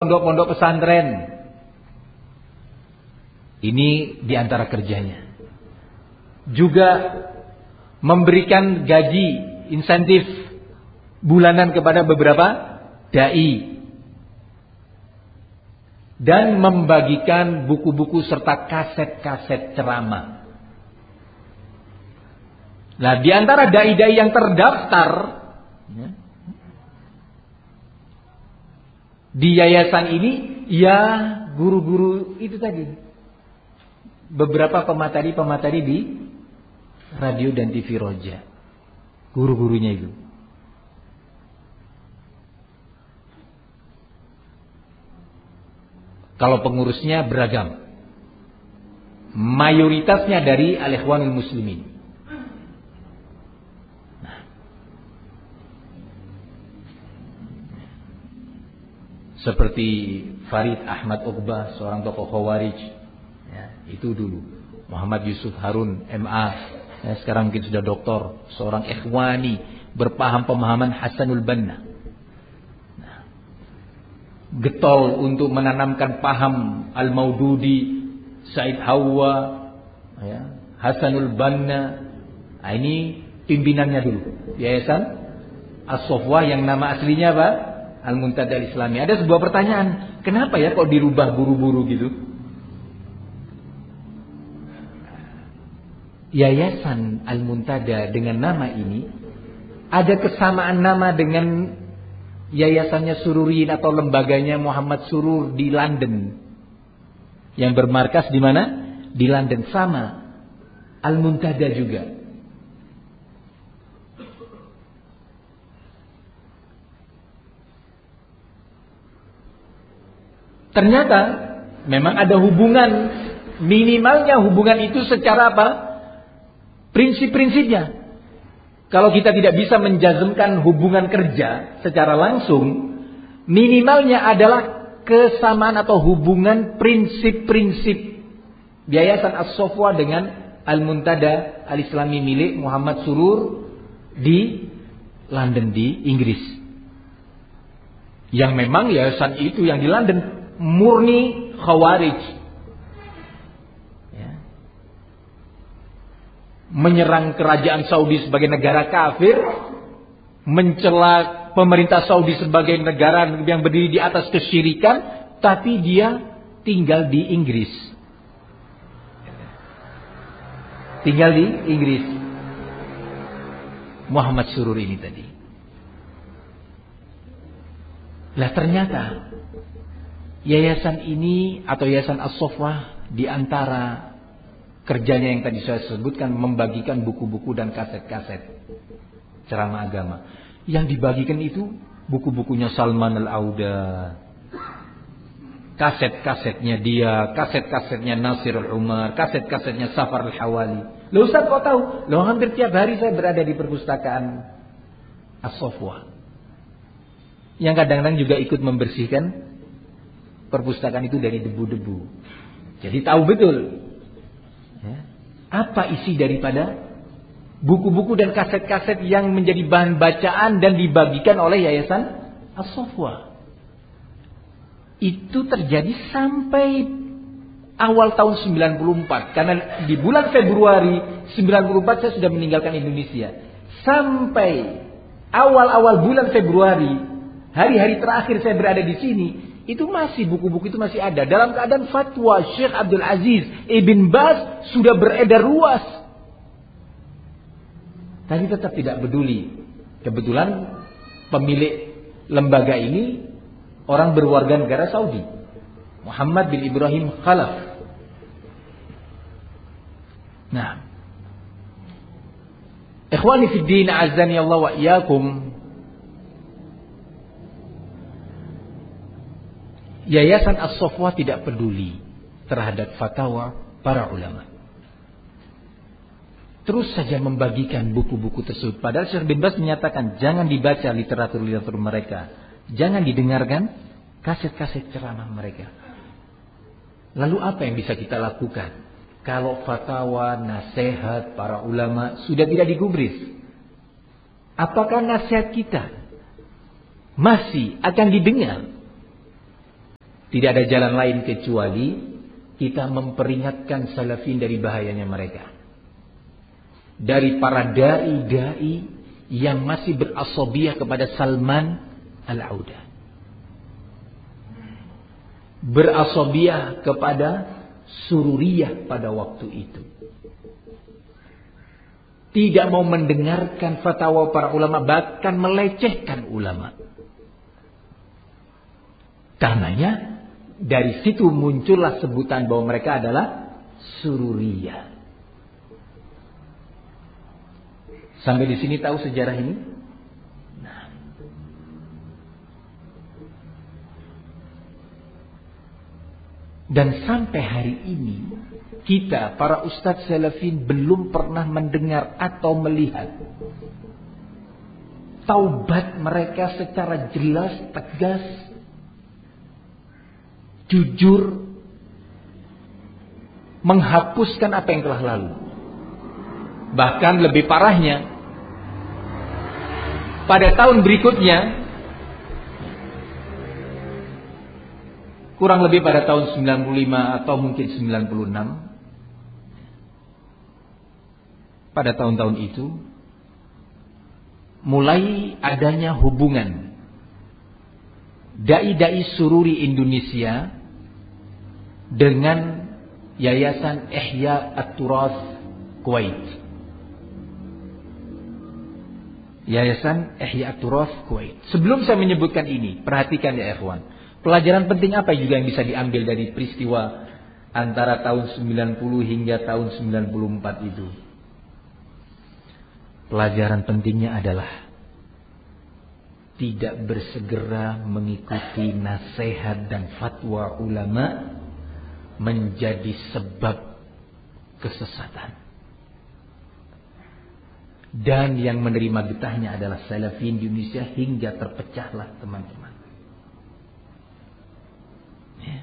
pondok-pondok pesantren. Ini diantara kerjanya. Juga memberikan gaji, insentif bulanan kepada beberapa dai. Dan membagikan buku-buku serta kaset-kaset ceramah. Nah, di antara dai-dai yang terdaftar di yayasan ini, ya guru-guru itu tadi. Beberapa pemateri-pemateri di radio dan TV Roja. Guru-gurunya itu. Kalau pengurusnya beragam. Mayoritasnya dari Al-Ikhwanul Muslimin. Nah. Seperti Farid Ahmad Uqbah, seorang tokoh Khawarij. Ya, itu dulu. Muhammad Yusuf Harun, MA. Ya, sekarang mungkin sudah doktor. Seorang ikhwani, berpaham pemahaman Hasanul Banna. Nah, getol untuk menanamkan paham Al-Maududi, Said Hawa, ya, Hasanul Banna. Nah, ini pimpinannya dulu. Yayasan As-Sofwa yang nama aslinya apa? Al-Muntada Al-Islami. Ada sebuah pertanyaan. Kenapa ya kok dirubah buru-buru gitu? Yayasan Al-Muntada dengan nama ini ada kesamaan nama dengan yayasannya Sururiyin atau lembaganya Muhammad Surur di London yang bermarkas di mana? Di London. Sama Al-Muntada juga. Ternyata memang ada hubungan, minimalnya hubungan itu secara apa? Prinsip-prinsipnya. Kalau kita tidak bisa menjazmkan hubungan kerja secara langsung, minimalnya adalah kesamaan atau hubungan prinsip-prinsip Yayasan As-Sofwa dengan Al-Muntada Al-Islami milik Muhammad Surur di London, di Inggris. Yang memang yayasan itu yang di London murni Khawarij. Menyerang kerajaan Saudi sebagai negara kafir, mencela pemerintah Saudi sebagai negara yang berdiri di atas kesyirikan, tapi dia tinggal di Inggris. Tinggal di Inggris. Muhammad Surur ini tadi. Lah ternyata yayasan ini atau yayasan As-Sofwa di antara kerjanya yang tadi saya sebutkan membagikan buku-buku dan kaset-kaset ceramah agama. Yang dibagikan itu buku-bukunya Salman Al-Auda, kaset-kasetnya dia, kaset-kasetnya Nasir Al-Umar, kaset-kasetnya Safar Al-Hawali. Loh Ustaz kok tahu? Loh hampir tiap hari saya berada di perpustakaan As-Sofwa. Yang kadang-kadang juga ikut membersihkan perpustakaan itu dari debu-debu. Jadi tahu betul ya, apa isi daripada buku-buku dan kaset-kaset yang menjadi bahan bacaan dan dibagikan oleh Yayasan As-Sofwa. Itu terjadi sampai awal tahun 94. Karena di bulan Februari 94 saya sudah meninggalkan Indonesia. Sampai awal-awal bulan Februari, hari-hari terakhir saya berada di sini, itu masih buku-buku itu masih ada. Dalam keadaan fatwa Syekh Abdul Aziz Ibn Baz sudah beredar luas. Tapi tetap tidak peduli. Kebetulan pemilik lembaga ini orang berwarga negara Saudi, Muhammad bin Ibrahim Khalaf. Nah, ikhwani fid din, azani Allah wa iyyakum. Yayasan As-Sofwa tidak peduli terhadap fatwa para ulama. Terus saja membagikan buku-buku tersebut. Padahal Syekh bin Baz menyatakan jangan dibaca literatur-literatur mereka. Jangan didengarkan kaset-kaset ceramah mereka. Lalu apa yang bisa kita lakukan? Kalau fatwa, nasihat para ulama sudah tidak digubris, apakah nasihat kita masih akan didengar? Tidak ada jalan lain kecuali kita memperingatkan salafin dari bahayanya mereka. Dari para da'i-da'i yang masih berasabiyah kepada Salman Al-Auda. Berasabiyah kepada Sururiyah pada waktu itu. Tidak mau mendengarkan fatwa para ulama, bahkan melecehkan ulama. Karenanya dari situ muncullah sebutan bahwa mereka adalah Sururiyah. Sampai di sini tahu sejarah ini? Nah. Dan sampai hari ini kita para ustadz salafin belum pernah mendengar atau melihat taubat mereka secara jelas, tegas, jujur, menghapuskan apa yang telah lalu. Bahkan lebih parahnya, pada tahun berikutnya, kurang lebih pada tahun 95 atau mungkin 96, pada tahun-tahun itu mulai adanya hubungan dai-dai sururi Indonesia dengan Yayasan Ihya At-Turath Kuwait. Yayasan Ihya At-Turath Kuwait. Sebelum saya menyebutkan ini, perhatikan ya ikhwan. Pelajaran penting apa juga yang bisa diambil dari peristiwa antara tahun 90 hingga tahun 94 itu? Pelajaran pentingnya adalah tidak bersegera mengikuti nasihat dan fatwa ulama menjadi sebab kesesatan. Dan yang menerima getahnya adalah salafin di Indonesia hingga terpecahlah teman-teman. Ya.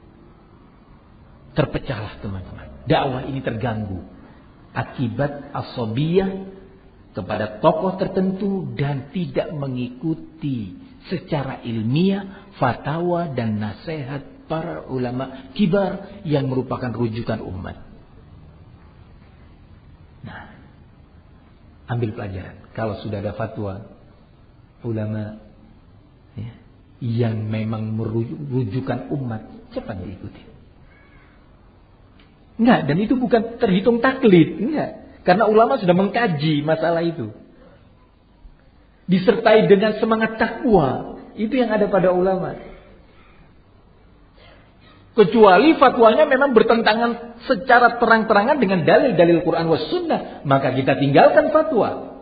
Terpecahlah teman-teman. Dakwah ini terganggu akibat asabiyah kepada tokoh tertentu dan tidak mengikuti secara ilmiah fatwa dan nasihat para ulama kibar yang merupakan rujukan umat. Nah, ambil pelajaran. Kalau sudah ada fatwa ulama ya, yang memang merujukan umat, cepat diikuti. Enggak, dan itu bukan terhitung taklid, enggak. Karena ulama sudah mengkaji masalah itu. Disertai dengan semangat takwa. Itu yang ada pada ulama. Kecuali fatwanya memang bertentangan secara terang-terangan dengan dalil-dalil Quran was sunnah. Maka kita tinggalkan fatwa.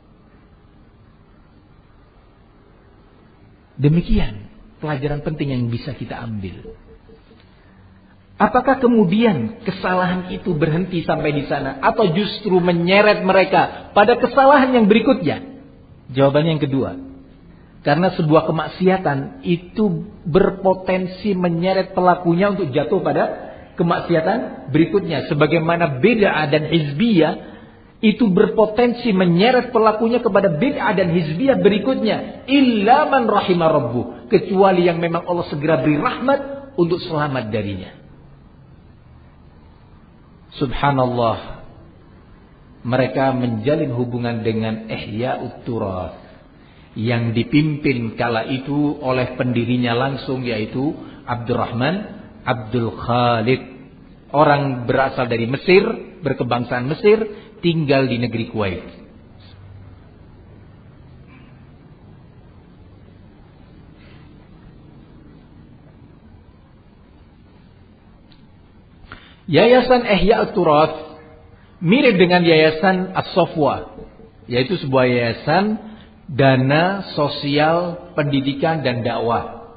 Demikian pelajaran penting yang bisa kita ambil. Apakah kemudian kesalahan itu berhenti sampai di sana? Atau justru menyeret mereka pada kesalahan yang berikutnya? Jawabannya yang kedua. Karena sebuah kemaksiatan itu berpotensi menyeret pelakunya untuk jatuh pada kemaksiatan berikutnya. Sebagaimana bid'ah dan hizbiyah itu berpotensi menyeret pelakunya kepada bid'ah dan hizbiyah berikutnya. Illa man rahimah rabbuh. Kecuali yang memang Allah segera beri rahmat untuk selamat darinya. Subhanallah, mereka menjalin hubungan dengan Ihya At-Turath yang dipimpin kala itu oleh pendirinya langsung, yaitu Abdurrahman Abdul Khalid, orang berasal dari Mesir, berkebangsaan Mesir, tinggal di negeri Kuwait. Yayasan Ihya At-Turath mirip dengan Yayasan As-Safwa, yaitu sebuah yayasan dana sosial pendidikan dan dakwah,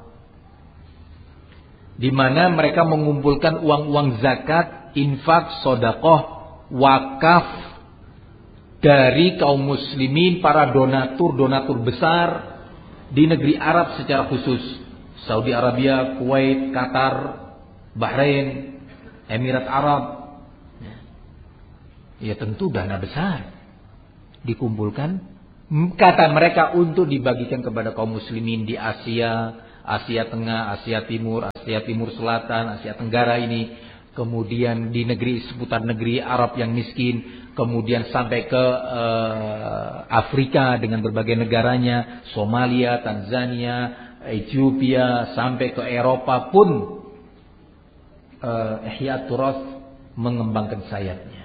di mana mereka mengumpulkan uang-uang zakat, infak, sedekah, wakaf dari kaum muslimin, para donatur besar di negeri Arab secara khusus, Saudi Arabia, Kuwait, Qatar, Bahrain, Emirat Arab. Ya tentu dana besar dikumpulkan, kata mereka, untuk dibagikan kepada kaum muslimin di Asia, Asia Tengah, Asia Timur Selatan, Asia Tenggara ini, kemudian di negeri seputar negeri Arab yang miskin, kemudian sampai ke Afrika dengan berbagai negaranya, Somalia, Tanzania, Ethiopia, sampai ke Eropa pun Ihya Turas mengembangkan sayapnya.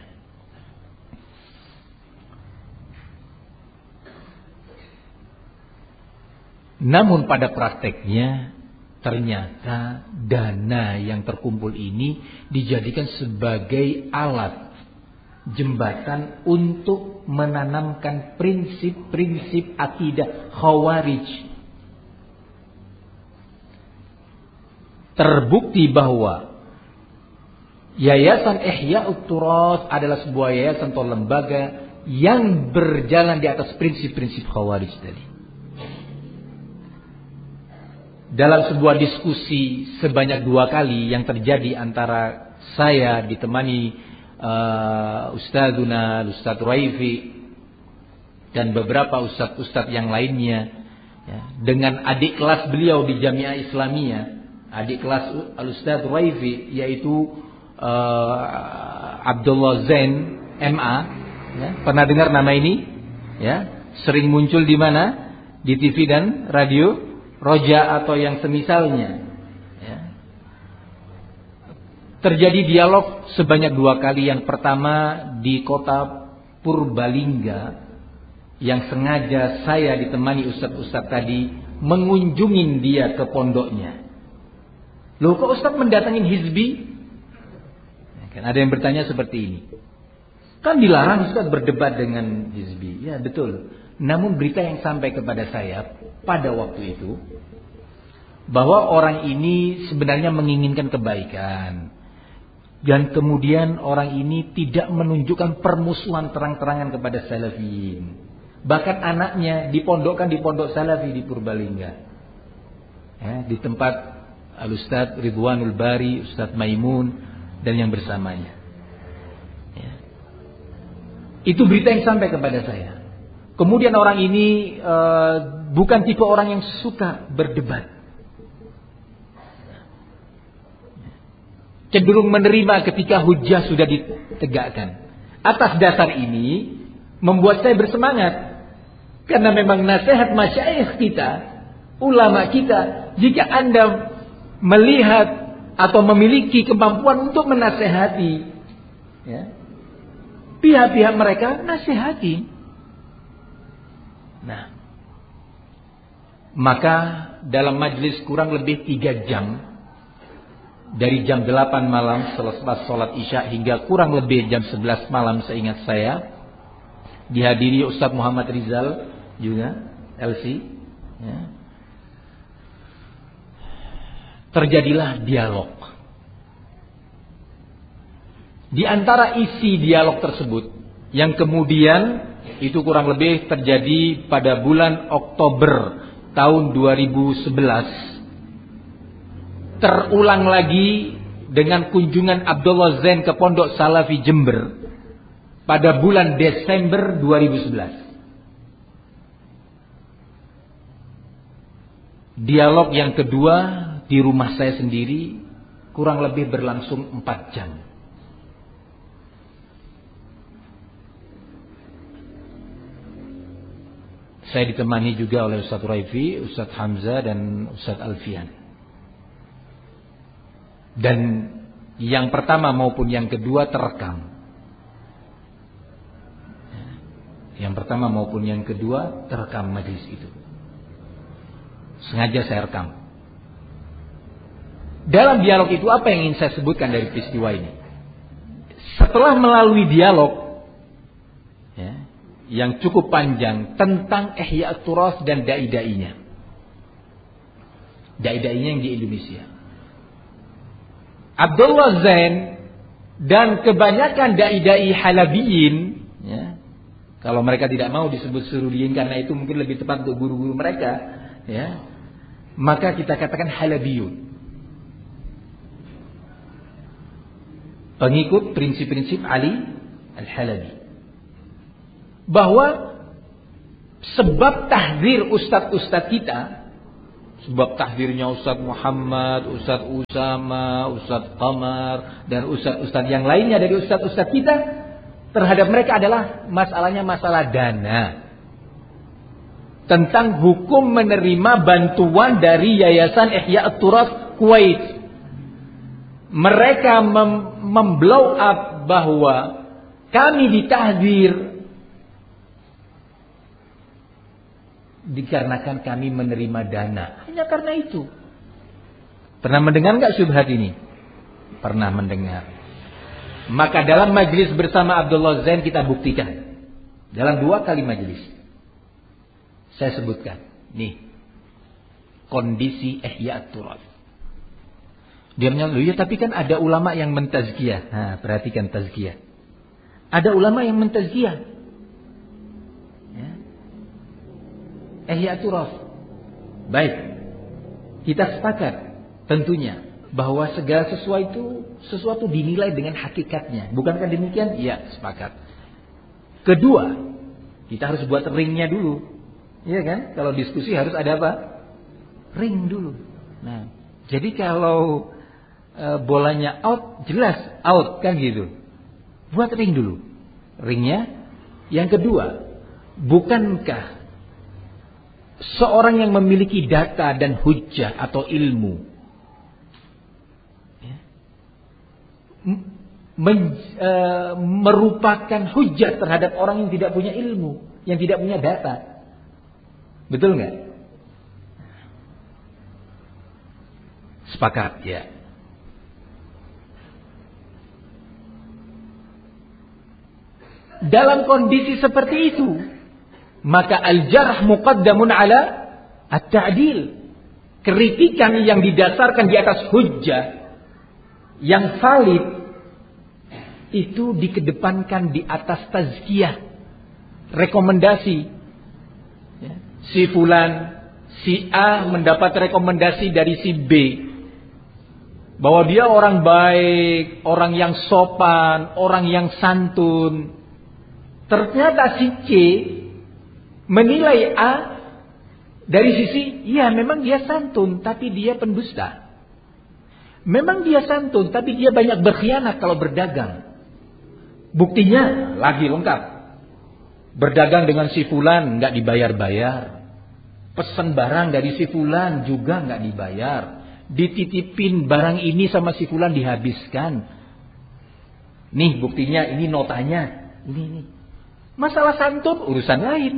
Namun pada prakteknya ternyata dana yang terkumpul ini dijadikan sebagai alat jembatan untuk menanamkan prinsip-prinsip akidah Khawarij. Terbukti bahwa Yayasan Ihya Turas adalah sebuah yayasan atau lembaga yang berjalan di atas prinsip-prinsip Khawarij tadi. Dalam sebuah diskusi sebanyak 2 kali yang terjadi antara saya ditemani Ustadz Raifi dan beberapa ustadz yang lainnya, ya, dengan adik kelas beliau di Jamiah Islamiyah, adik kelas Ustadz Raifi yaitu Abdullah Zain MA, ya, pernah dengar nama ini? Ya, sering muncul di mana? Di TV dan radio Roja atau yang semisalnya, ya. Terjadi dialog sebanyak 2 kali. Yang pertama di kota Purbalingga, yang sengaja saya ditemani ustadz-ustadz tadi mengunjungin dia ke pondoknya. Loh, kok ustadz mendatangin hizbi? Ya, kan ada yang bertanya seperti ini. Kan dilarang ustadz berdebat dengan hizbi. Ya betul. Namun berita yang sampai kepada saya pada waktu itu bahwa orang ini sebenarnya menginginkan kebaikan, dan kemudian orang ini tidak menunjukkan permusuhan terang-terangan kepada Salafiyin. Bahkan anaknya dipondokkan di pondok Salafi di Purbalingga, ya, di tempat Al-Ustadz Ridwanul Bari, Ustadz Maimun dan yang bersamanya, ya. Itu berita yang sampai kepada saya. Kemudian orang ini bukan tipe orang yang suka berdebat, cenderung menerima ketika hujjah sudah ditegakkan. Atas dasar ini membuat saya bersemangat, karena memang nasihat masyayikh kita, ulama kita, jika Anda melihat atau memiliki kemampuan untuk menasehati, ya, pihak-pihak mereka, nasihati. Nah, maka dalam majlis kurang lebih 3 jam, dari jam 8 malam selepas sholat isya hingga kurang lebih jam 11 malam seingat saya, dihadiri Ustadz Muhammad Rizal juga, LC, ya. Terjadilah dialog. Di antara isi dialog tersebut, yang kemudian itu kurang lebih terjadi pada bulan Oktober tahun 2011, terulang lagi dengan kunjungan Abdullah Zain ke Pondok Salafi Jember pada bulan Desember 2011. Dialog yang kedua di rumah saya sendiri kurang lebih berlangsung 4 jam. Saya ditemani juga oleh Ustadz Raifi, Ustadz Hamzah dan Ustadz Alfian. Dan yang pertama maupun yang kedua terekam. Yang pertama maupun yang kedua terekam majlis itu. Sengaja saya rekam. Dalam dialog itu apa yang ingin saya sebutkan dari peristiwa ini? Setelah melalui dialog, ya, yang cukup panjang tentang Ihya Turas dan dai-dainya. Dai-dainya yang di Indonesia. Abdullah Zain dan kebanyakan dai-dai Halabiyin, ya, kalau mereka tidak mau disebut Suruliyin karena itu mungkin lebih tepat untuk guru-guru mereka, ya, maka kita katakan Halabiyun. Pengikut prinsip-prinsip Ali Al-Halabi. Bahwa sebab tahdzir ustadz-ustadz kita Sebab tahdirnya Ustadz Muhammad, Ustadz Usama, Ustadz Qamar, dan Ustadz yang lainnya dari Ustadz kita terhadap mereka adalah masalahnya masalah dana. Tentang hukum menerima bantuan dari Yayasan Ihya At-Turath Kuwait. Mereka memblow up bahwa kami ditahdir dikarenakan kami menerima dana. Hanya karena itu. Pernah mendengar nggak syubhat ini? Pernah mendengar. Maka dalam majelis bersama Abdullah Zain kita buktikan. Dalam 2 kali majelis. Saya sebutkan. Nih. Kondisi Ihya At-Turath. Dia menyatakan, ya tapi kan ada ulama yang mentazkiyah. Nah, perhatikan tazkiyah. Ada ulama yang mentazkiyah. Ya. Ihya At-Turath. Baik. Kita sepakat tentunya bahwa segala sesuatu dinilai dengan hakikatnya. Bukankah demikian? Iya, sepakat. Kedua, kita harus buat ringnya dulu. Iya kan? Kalau diskusi harus ada apa? Ring dulu. Nah, jadi kalau bolanya out, jelas out kan gitu. Buat ring dulu. Ringnya. Yang kedua, bukankah seorang yang memiliki data dan hujjah atau ilmu merupakan hujjah terhadap orang yang tidak punya ilmu, yang tidak punya data? Betul nggak? Sepakat ya. Dalam kondisi seperti itu, maka al-jarh muqaddamun ala at-ta'dil. Kritikan yang didasarkan di atas hujjah yang valid itu dikedepankan di atas tazkiyah, rekomendasi. Ya. Si fulan, si A mendapat rekomendasi dari si B bahwa dia orang baik, orang yang sopan, orang yang santun. Ternyata si C menilai A dari sisi, ya memang dia santun, tapi dia pendusta. Memang dia santun, tapi dia banyak berkhianat kalau berdagang. Buktinya lagi lengkap. Berdagang dengan si fulan nggak dibayar-bayar. Pesan barang dari si fulan juga nggak dibayar. Dititipin barang ini sama si fulan dihabiskan. Nih buktinya, ini notanya. Ini. Masalah santun urusan lain.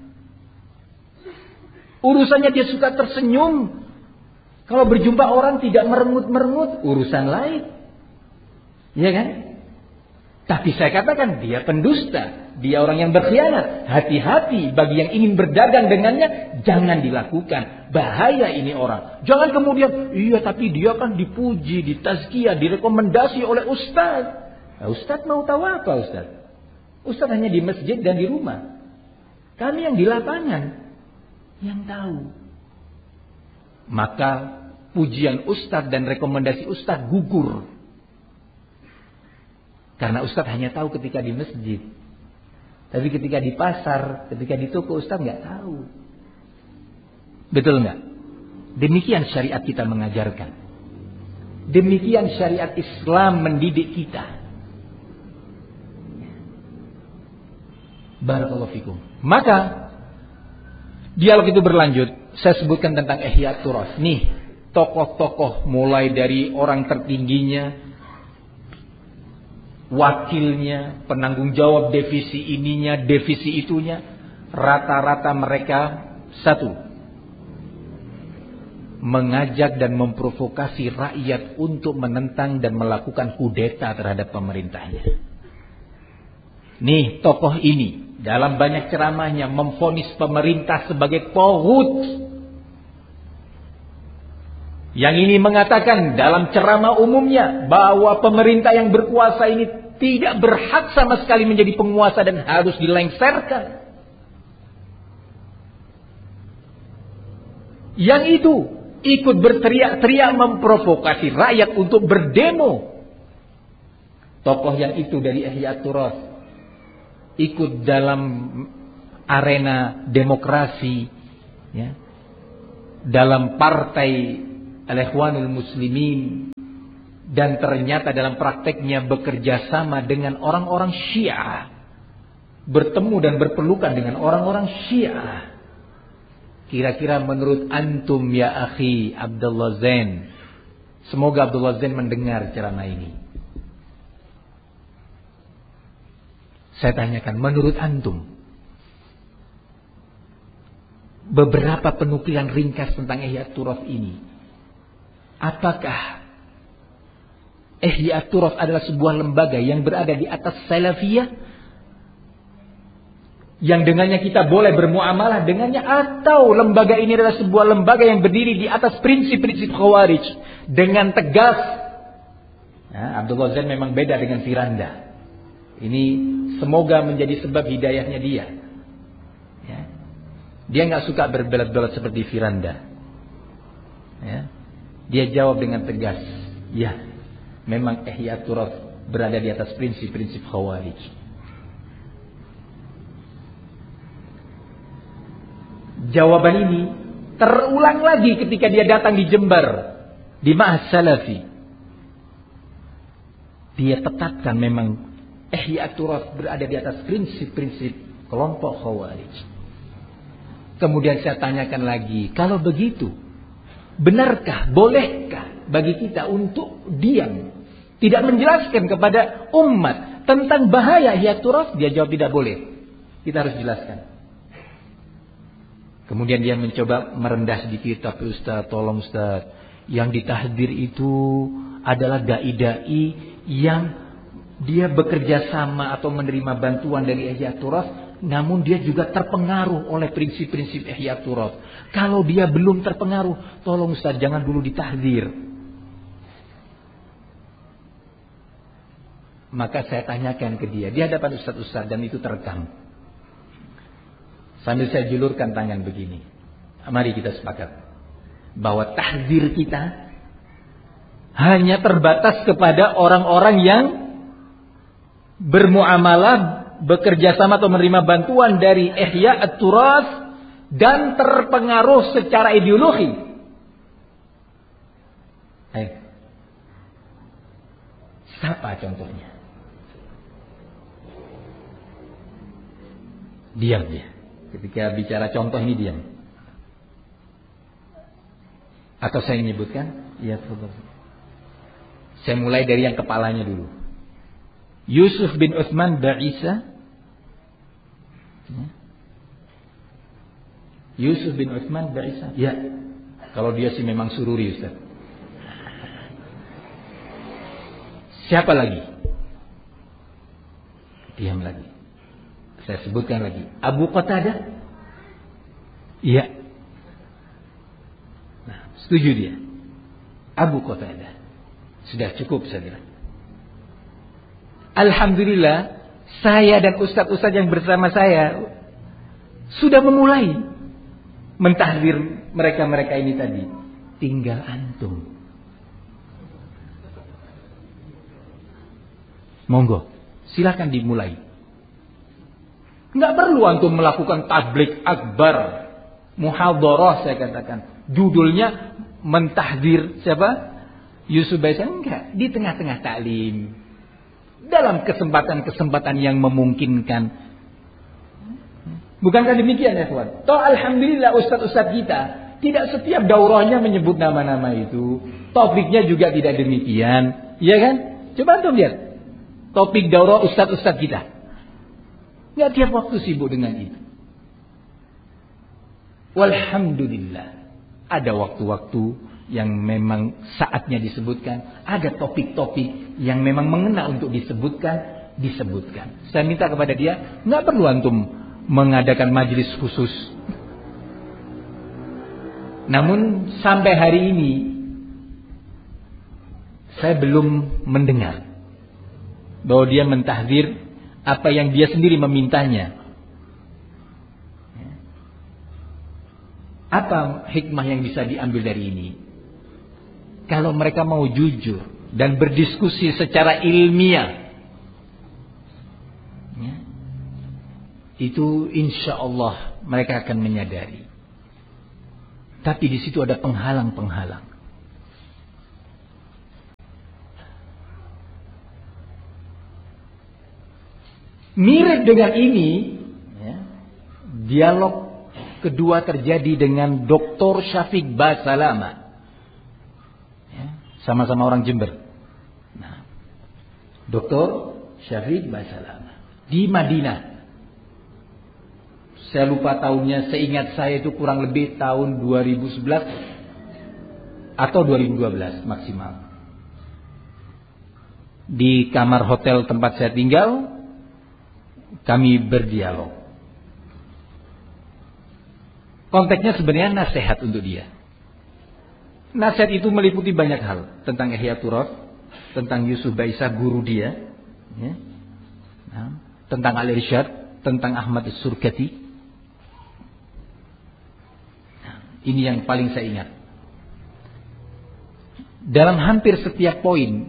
Urusannya dia suka tersenyum. Kalau berjumpa orang tidak merengut-merengut, urusan lain. Iya kan? Tapi saya katakan dia pendusta, dia orang yang berkhianat. Hati-hati bagi yang ingin berdagang dengannya, jangan dilakukan. Bahaya ini orang. Jangan kemudian, iya tapi dia kan dipuji, ditazkiyah, direkomendasi oleh ustaz. Nah, ustaz mau tahu apa ustaz? Ustaz hanya di masjid dan di rumah. Kami yang di lapangan yang tahu. Maka pujian ustaz dan rekomendasi ustaz gugur. Karena ustaz hanya tahu ketika di masjid. Tapi ketika di pasar, ketika di toko, ustaz nggak tahu. Betul nggak? Demikian syariat kita mengajarkan. Demikian syariat Islam mendidik kita. Barakallahu fikum. Maka dialog itu berlanjut. Saya sebutkan tentang Ihya At-Turath. Nih, tokoh-tokoh mulai dari orang tertingginya, wakilnya, penanggung jawab divisi ininya, divisi itunya, rata-rata mereka satu, mengajak dan memprovokasi rakyat untuk menentang dan melakukan kudeta terhadap pemerintahnya. Nih, tokoh ini dalam banyak ceramahnya memvonis pemerintah sebagai taghut. Yang ini mengatakan dalam ceramah umumnya bahwa pemerintah yang berkuasa ini tidak berhak sama sekali menjadi penguasa dan harus dilengserkan. Yang itu ikut berteriak-teriak memprovokasi rakyat untuk berdemo. Tokoh yang itu dari Ihya At-Turath ikut dalam arena demokrasi, ya. dalam partai Al-Ikhwanul Muslimin dan ternyata dalam prakteknya bekerja sama dengan orang-orang Syiah, bertemu dan berpelukan dengan orang-orang Syiah. Kira-kira menurut antum ya akhi Abdullah Zain, semoga Abdullah Zain mendengar ceramah ini. Saya tanyakan, menurut antum, beberapa penukilan ringkas tentang Ihya Turath ini, apakah Ihya Turath adalah sebuah lembaga yang berada di atas salafiyah, yang dengannya kita boleh bermuamalah dengannya, atau lembaga ini adalah sebuah lembaga yang berdiri di atas prinsip-prinsip Khawarij dengan tegas? Nah, Abdullah Zain memang beda dengan Firanda. Ini semoga menjadi sebab hidayahnya dia. Ya. Dia nggak suka berbelat-belat seperti Firanda. Ya. Dia jawab dengan tegas, ya, memang Ihya Turath berada di atas prinsip-prinsip Khawarij. Jawaban ini terulang lagi ketika dia datang di Jember, di Ma'had Salafi. Dia tetapkan memang Ihya Turath berada di atas prinsip-prinsip kelompok Khawarij. Kemudian saya tanyakan lagi, kalau begitu, benarkah, bolehkah bagi kita untuk diam, tidak menjelaskan kepada umat tentang bahaya Ihya Turath? Dia jawab tidak boleh. Kita harus jelaskan. Kemudian dia mencoba merendah sedikit, tapi Ustaz, tolong Ustaz, yang ditahdir itu adalah dai-dai yang dia bekerja sama atau menerima bantuan dari Ihya Turath, namun dia juga terpengaruh oleh prinsip-prinsip Ihya Turath. Kalau dia belum terpengaruh, tolong Ustaz, jangan dulu ditahdir. Maka saya tanyakan ke dia, di hadapan Ustaz-Ustaz, dan itu terekam. Sambil saya julurkan tangan begini. Mari kita sepakat bahwa tahdzir kita hanya terbatas kepada orang-orang yang bermuamalah, bekerja sama atau menerima bantuan dari Ihya Turath dan terpengaruh secara ideologi. Siapa contohnya? Diam dia. Ketika bicara contoh ini diam. Atau saya menyebutkan? Ya, betul. Saya mulai dari yang kepalanya dulu. Yusuf bin Utsman Ba'isa. Yusuf bin Utsman Ba'isa. Ya. Kalau dia sih memang sururi, Ustaz. Siapa lagi? Diam lagi. Saya sebutkan lagi. Abu Qatadah? Iya. Nah, setuju dia. Abu Qatadah. Sudah cukup saya kira. Alhamdulillah, saya dan ustaz-ustaz yang bersama saya sudah memulai mentahdir mereka-mereka ini tadi. Tinggal antum. Monggo, silakan dimulai. Nggak perlu antum melakukan tabligh akbar, muhadharah saya katakan. Judulnya mentahdir siapa? Yusuf Ba'isa. Enggak, di tengah-tengah taklim. Dalam kesempatan-kesempatan yang memungkinkan. Bukankah demikian ya kawan? Toh alhamdulillah ustaz-ustaz kita tidak setiap daurahnya menyebut nama-nama itu. Topiknya juga tidak demikian. Iya kan? Coba antum lihat. Topik daurah ustaz-ustaz kita. Nggak tiap waktu sibuk dengan itu. Walhamdulillah. Ada waktu-waktu yang memang saatnya disebutkan. Ada topik-topik yang memang mengena untuk disebutkan. Saya minta kepada dia, nggak perlu antum mengadakan majelis khusus. Namun sampai hari ini saya belum mendengar bahwa dia mentahdir apa yang dia sendiri memintanya. Apa hikmah yang bisa diambil dari ini? Kalau mereka mau jujur dan berdiskusi secara ilmiah, itu insya Allah mereka akan menyadari. Tapi di situ ada penghalang-penghalang. Mirip dengan ini, ya, dialog kedua terjadi dengan Dr. Syafiq Basalama. Ya, sama-sama orang Jember. Nah, Dr. Syafiq Basalama di Madinah. Saya lupa tahunnya, seingat saya itu kurang lebih tahun 2011 atau 2012 maksimal. Di kamar hotel tempat saya tinggal, kami berdialog. Konteksnya sebenarnya nasihat untuk dia. Nasihat itu meliputi banyak hal. Tentang Ihya Turath, tentang Yusuf Baisah guru dia, ya. Nah, tentang Al-Irsyad, tentang Ahmad As-Surkati. Nah, ini yang paling saya ingat. Dalam hampir setiap poin,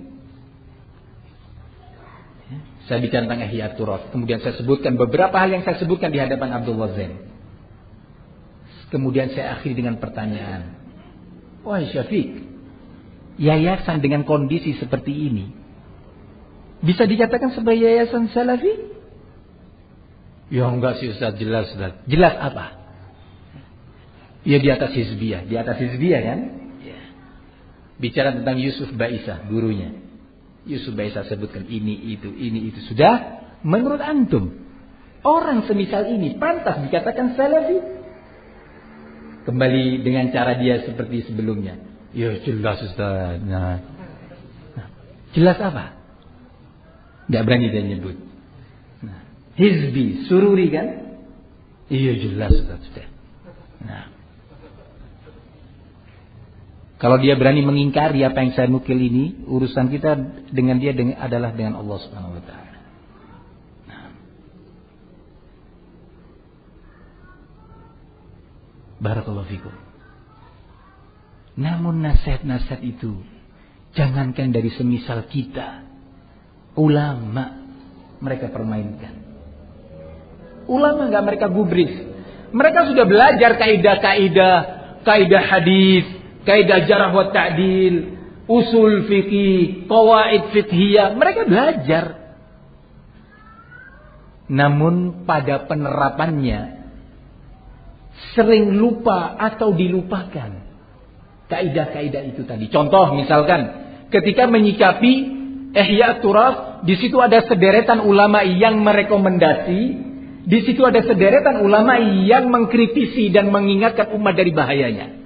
saya bicara tentang Ihya Turath. Kemudian saya sebutkan beberapa hal yang saya sebutkan di hadapan Abdullah Zain. Kemudian saya akhiri dengan pertanyaan. Wahai Syafiq, yayasan dengan kondisi seperti ini bisa dikatakan sebagai yayasan salafi? Ya enggak sih Ustaz, jelas Ustaz. Jelas apa? Ya di atas hizbiyah. Di atas hizbiyah kan? Ya. Bicara tentang Yusuf Baisah, gurunya. Yusuf Baisah sebutkan ini itu. Sudah, menurut antum, orang semisal ini pantas dikatakan salafi? Kembali dengan cara dia seperti sebelumnya. Ya jelas Ustaz. Nah, jelas apa? Tidak berani dia nyebut. Nah, hizbi, sururi kan? Iya jelas Ustaz sudah. Nah, kalau dia berani mengingkari apa yang saya nukil ini, urusan kita dengan dia adalah dengan Allah Subhanahu wa taala. Nah. Barakallahu fikum. Namun nasihat-nasihat itu jangankan dari semisal kita, ulama mereka permainkan. Ulama enggak mereka gubris. Mereka sudah belajar kaidah hadis, kaidah jarh wa ta'dil, usul fikih, qawaid fiqhiyah, mereka belajar. Namun pada penerapannya sering lupa atau dilupakan kaidah-kaidah itu tadi. Contoh misalkan ketika menyikapi Ihya Turath, di situ ada sederetan ulama yang merekomendasi, di situ ada sederetan ulama yang mengkritisi dan mengingatkan umat dari bahayanya.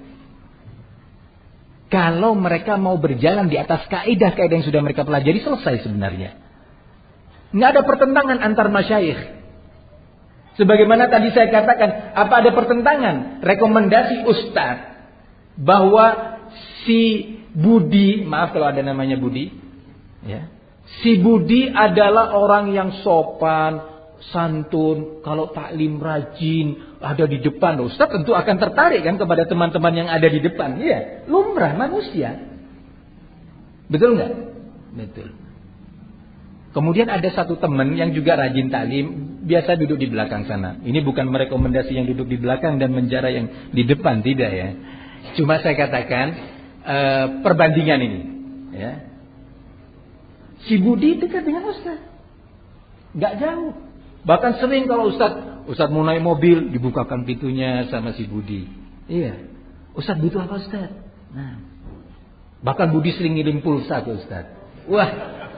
Kalau mereka mau berjalan di atas kaidah-kaidah yang sudah mereka pelajari, selesai sebenarnya. Nggak ada pertentangan antar masyayikh. Sebagaimana tadi saya katakan, apa ada pertentangan rekomendasi ustaz bahwa si Budi, maaf kalau ada namanya Budi, ya, si Budi adalah orang yang sopan, santun, kalau taklim rajin, ada di depan. Ustaz tentu akan tertarik kan kepada teman-teman yang ada di depan. Iya, lumrah manusia. Betul nggak? Betul. Kemudian ada satu teman yang juga rajin taklim, biasa duduk di belakang sana. Ini bukan merekomendasi yang duduk di belakang dan menjara yang di depan, tidak ya. Cuma saya katakan perbandingan ini, ya. Si Budi dekat dengan Ustaz, nggak jauh. Bahkan sering kalau Ustaz mau naik mobil, dibukakan pintunya sama si Budi. Iya, Ustaz butuh apa Ustaz? Nah, bahkan Budi sering ngirim pulsa ke Ustaz. Wah,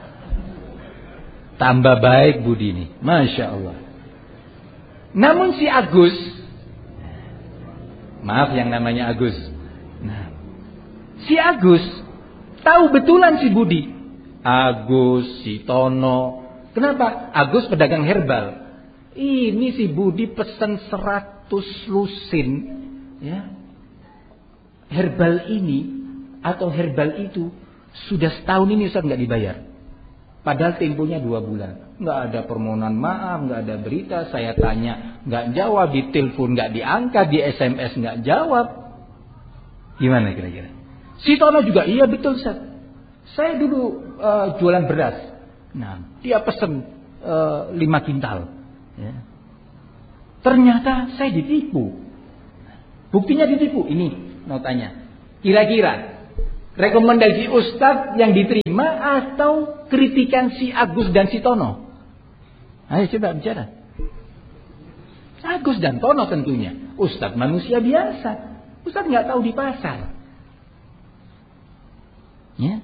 tambah baik Budi ini, Masya Allah. Namun si Agus, maaf yang namanya Agus. Nah, si Agus tahu betulan si Budi. Agus, si Tono. Kenapa? Agus pedagang herbal. Ini si Budi pesan 100 lusin, ya. Herbal ini atau herbal itu sudah setahun ini Ustaz nggak dibayar. Padahal temponya 2 bulan. Nggak ada permohonan maaf, nggak ada berita. Saya tanya, nggak jawab. Di telepon nggak diangkat, di SMS nggak jawab. Gimana kira-kira? Si Tono juga, iya betul Ustaz. Saya dulu jualan beras. Nah, dia pesen 5 kintal. Ya. Ternyata saya ditipu. Buktinya ditipu. Ini notanya. Kira-kira rekomendasi Ustadz yang diterima atau kritikan si Agus dan si Tono? Ayo coba bicara. Agus dan Tono tentunya. Ustadz manusia biasa. Ustadz nggak tahu di pasar. Ya.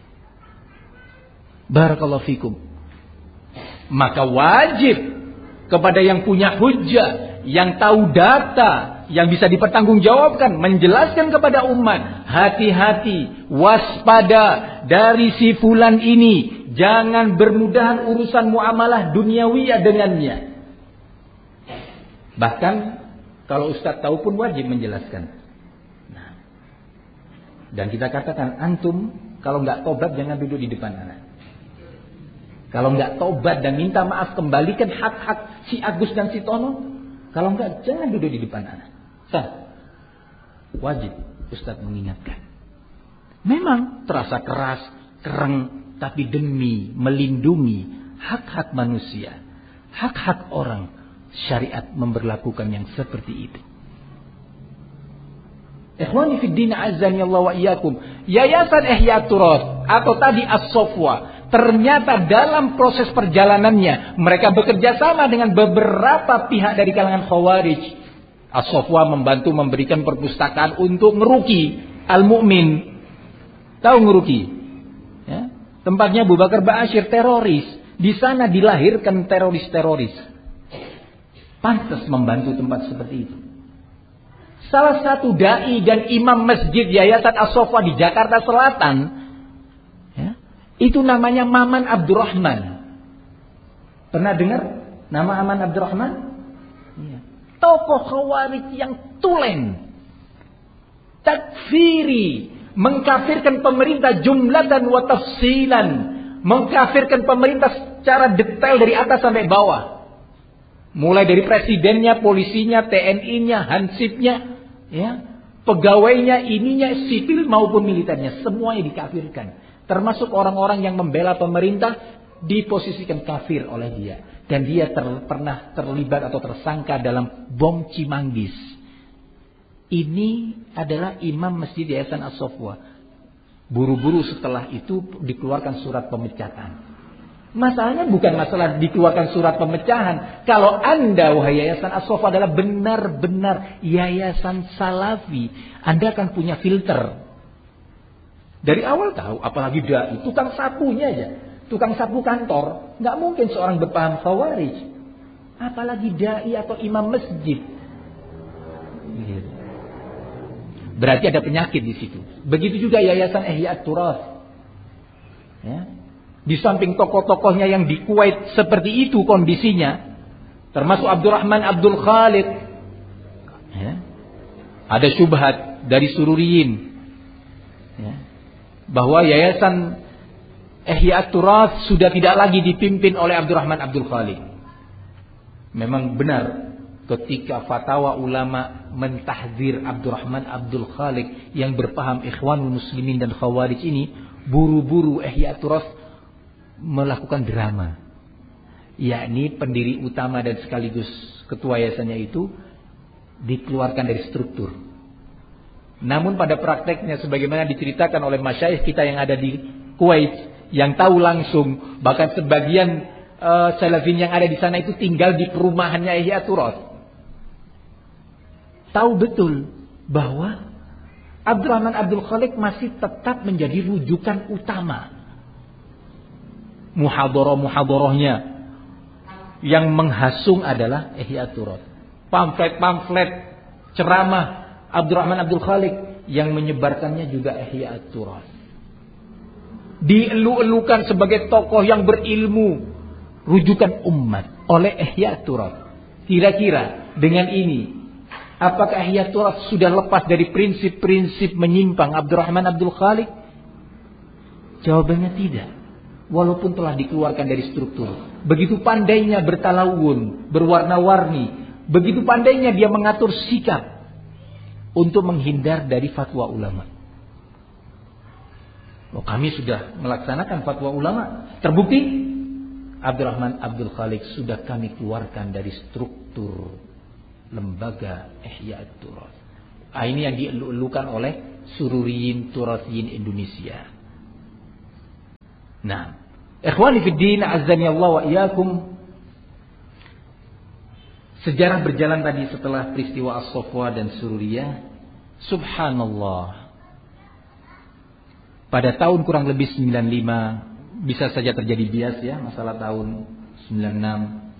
Barakallahu fikum. Maka wajib kepada yang punya hujjah, yang tahu data, yang bisa dipertanggungjawabkan, menjelaskan kepada umat, hati-hati, waspada dari si fulan ini, jangan bermudahan urusan muamalah duniawiyah dengannya. Bahkan kalau ustaz tahu pun wajib menjelaskan. Nah, dan kita katakan, antum kalau nggak tobat jangan duduk di depan anak. Kalau nggak tobat dan minta maaf, kembalikan hak-hak si Agus dan si Tono. Kalau nggak, jangan duduk di depan anak. Wajib ustaz mengingatkan. Memang terasa keras, kereng, tapi demi melindungi hak-hak manusia, hak-hak orang, syariat memberlakukan yang seperti itu. Ikhwani fid din azani Allah wa iyyakum. Yayasan Ihya Turas atau tadi As-Sofwa, ternyata dalam proses perjalanannya mereka bekerja sama dengan beberapa pihak dari kalangan Khawarij. As-Sofwa membantu memberikan perpustakaan untuk ngeruki Al-Mu'min. Tahu ngeruki? Ya. Tempatnya Abu Bakar Ba'asyir, teroris. Di sana dilahirkan teroris-teroris. Pantas membantu tempat seperti itu. Salah satu dai dan imam masjid Yayasan As-Sofwa di Jakarta Selatan, ya, itu namanya Maman Abdurrahman. Pernah dengar nama Maman Abdurrahman? Ya. Tokoh Khawarij yang tulen, takfiri, mengkafirkan pemerintah jumlatan wa tafsilan, mengkafirkan pemerintah secara detail dari atas sampai bawah. Mulai dari presidennya, polisinya, TNI-nya, hansipnya, ya, pegawainya, ininya, sipil maupun militernya, semuanya dikafirkan. Termasuk orang-orang yang membela pemerintah diposisikan kafir oleh dia. Dan dia pernah terlibat atau tersangka dalam bom Cimanggis. Ini adalah imam Masjid Yayasan As-Sofwa. Buru-buru setelah itu dikeluarkan surat pemecatan. Masalahnya bukan masalah dikeluarkan surat pemecahan. Kalau Anda, wahai Yayasan As-Sofwa, adalah benar-benar yayasan salafi, Anda akan punya filter. Dari awal tahu, apalagi dai, tukang sapunya aja, tukang sapu kantor, nggak mungkin seorang berpaham Khawarij. Apalagi dai atau imam masjid. Berarti ada penyakit di situ. Begitu juga Yayasan Ihya Turas. Ya. Di samping tokoh-tokohnya yang di Kuwait seperti itu kondisinya, termasuk Abdurrahman Abdul Khalid, ya, ada syubhat dari Sururiyin, ya, bahwa Yayasan Ihya Turas sudah tidak lagi dipimpin oleh Abdurrahman Abdul Khalid. Memang benar, ketika fatwa ulama mentahdzir Abdurrahman Abdul Khalid yang berpaham Ikhwanul Muslimin dan Khawarij ini, buru-buru Ihya Turas melakukan drama, yakni pendiri utama dan sekaligus ketua yayasannya itu dikeluarkan dari struktur. Namun pada prakteknya, sebagaimana diceritakan oleh masyayikh kita yang ada di Kuwait, yang tahu langsung, bahkan sebagian salafin yang ada di sana itu tinggal di perumahannya Ihya Turas, tahu betul bahwa Abdurrahman Abdul Khalid masih tetap menjadi rujukan utama. Muhadharah-muhadharahnya yang menghasung adalah Ihya Turas. Pamflet-pamflet ceramah Abdurrahman Abdul Khalid yang menyebarkannya juga Ihya Turas. Dielu-elukan sebagai tokoh yang berilmu, rujukan umat oleh Ihya Turas. Kira-kira dengan ini, apakah Ihya Turas sudah lepas dari prinsip-prinsip menyimpang Abdurrahman Abdul Khalid? Jawabannya tidak. Walaupun telah dikeluarkan dari struktur. Begitu pandainya bertalawun, berwarna-warni. Begitu pandainya dia mengatur sikap untuk menghindar dari fatwa ulama. Oh, kami sudah melaksanakan fatwa ulama. Terbukti Abdurrahman Abdul Khalid sudah kami keluarkan dari struktur lembaga Ihya Turas. Ini yang dielu-elukan oleh sururiyin turasiyin Indonesia. Nah, ikhwani fid din, azzani Allah wa iyyakum. Sejarah berjalan tadi setelah peristiwa As-Saffwa dan Sururiyah. Subhanallah. Pada tahun kurang lebih 95, bisa saja terjadi bias ya, masalah tahun 96.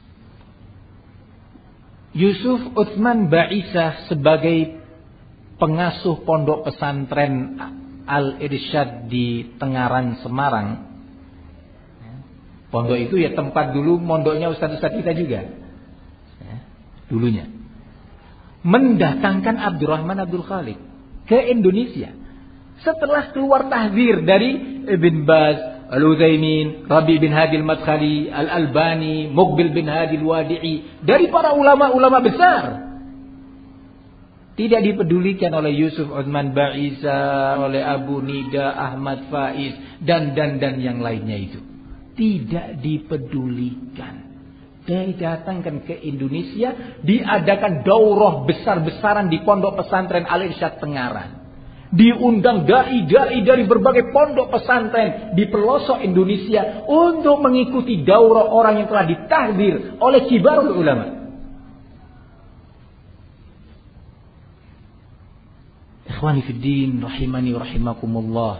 Yusuf Utsman Ba'isah sebagai pengasuh pondok pesantren Al-Irsyad di Tengaran, Semarang. Pondok itu ya tempat dulu mondoknya ustaz-ustaz kita juga. Dulunya. Mendatangkan Abdurrahman Abdul Khaliq ke Indonesia. Setelah keluar tahzir dari Ibn Baz, Al-Utsaimin, Rabi bin Hadi Al-Madkhali, Al-Albani, Muqbil bin Hadi Al-Wadi'i, dari para ulama-ulama besar. Tidak dipedulikan oleh Yusuf Utsman Ba'isah, oleh Abu Nida, Ahmad Faiz, dan yang lainnya itu. Tidak dipedulikan. Didatangkan ke Indonesia, diadakan daurah besar-besaran di pondok pesantren Al-Irsyad Tengaran. Diundang dai-dai dari berbagai pondok pesantren di pelosok Indonesia untuk mengikuti daurah orang yang telah ditahdir oleh kibarul ulama. Ikhwani fid din, rahimani wa rahimakumullah.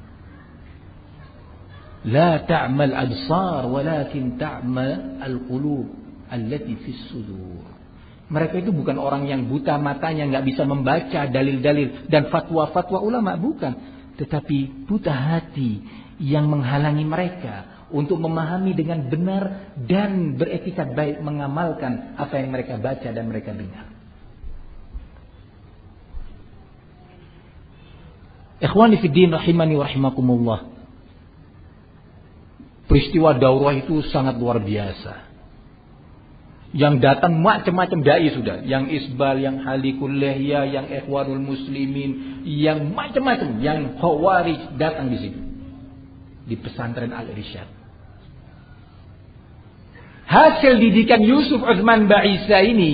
La ta'mal absar walakin ta'mal al-qulub allati fis sudur. Mereka itu bukan orang yang buta matanya, enggak bisa membaca dalil-dalil dan fatwa-fatwa ulama, bukan, tetapi buta hati yang menghalangi mereka untuk memahami dengan benar dan beretikat baik mengamalkan apa yang mereka baca dan mereka dengar. Ikhwani fid din, rahimani wa rahimakumullah. Peristiwa daurah itu sangat luar biasa. Yang datang macam-macam dai sudah, yang Isbal, yang Halikul Lihya, yang Ikhwanul Muslimin, yang macam-macam, yang Khawarij datang di situ. Di pesantren Al-Irsyad. Hasil didikan Yusuf Utsman Ba'isah ini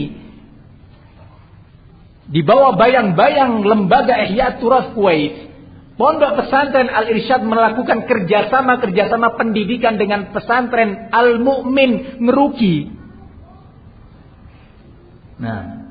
di bawah bayang-bayang lembaga Ihya Turas Kuwait, pondok pesantren Al-Irsyad melakukan kerjasama pendidikan dengan pesantren Al-Mu'min Ngeruki. Nah,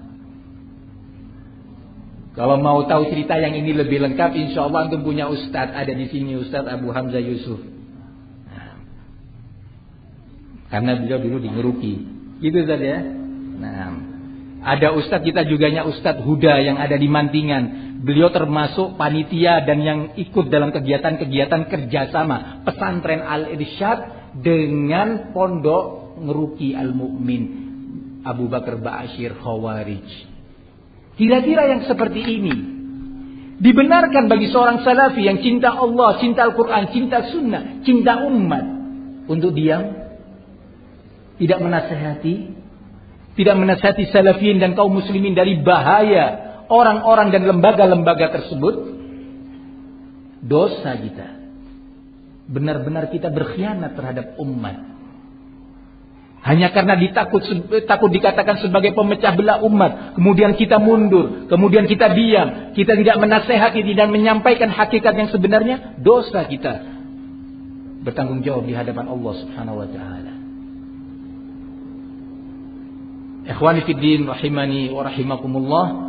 kalau mau tahu cerita yang ini lebih lengkap, insya Allah antum punya ustadz, ada di sini Ustadz Abu Hamzah Yusuf. Nah, karena beliau dulu di Ngeruki, gitu Ustadz ya. Nah, ada ustadz kita juganya Ustadz Huda yang ada di Mantingan. Beliau termasuk panitia dan yang ikut dalam kegiatan-kegiatan kerjasama pesantren Al-Irsyad dengan pondok Ngeruki Al-Mu'min Abu Bakar Ba'asyir Khawarij. Kira-kira yang seperti ini dibenarkan bagi seorang salafi yang cinta Allah, cinta Al-Quran, cinta sunnah, cinta umat untuk diam, tidak menasihati salafiyin dan kaum muslimin dari bahaya orang-orang dan lembaga-lembaga tersebut. Dosa kita. Benar-benar kita berkhianat terhadap umat. Hanya karena takut dikatakan sebagai pemecah belah umat, kemudian kita mundur, kemudian kita diam, kita tidak menasehati dan menyampaikan hakikat yang sebenarnya, dosa kita bertanggung jawab di hadapan Allah Subhanahu wa taala. Ikhwani fid din, rahimani wa rahimakumullah.